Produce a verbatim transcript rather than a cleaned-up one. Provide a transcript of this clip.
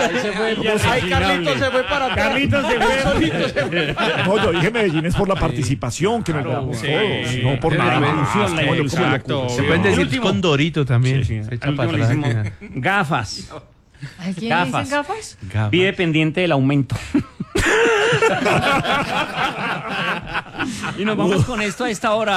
Ahí se fue. Ya se- Ahí Carlitos se fue para atrás. Carlitos se fue. Solito se fue. No, yo dije Medellín es por la participación, que nos Claro, veamos sí. todos, no por Es nada la más. ilusión, la Como ilusión. locura. Exacto. Se pueden El decir último. Condorito también. Sí, sí. Se echa Al último para le atrás, hicimos que- gafas. ¿A quién le Gafas. dicen gafas? Gafas. Vive pendiente del aumento. Y nos vamos con esto a esta hora.